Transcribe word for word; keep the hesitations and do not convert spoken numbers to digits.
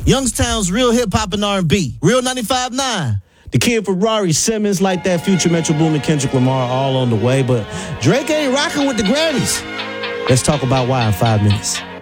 Youngstown's real hip-hop and R and B. Real ninety-five point nine. The Kid Ferrari, Simmons, like that, Future, Metro Boomin, Kendrick Lamar, all on the way. But Drake ain't rocking with the Grammys. Let's talk about why in five minutes.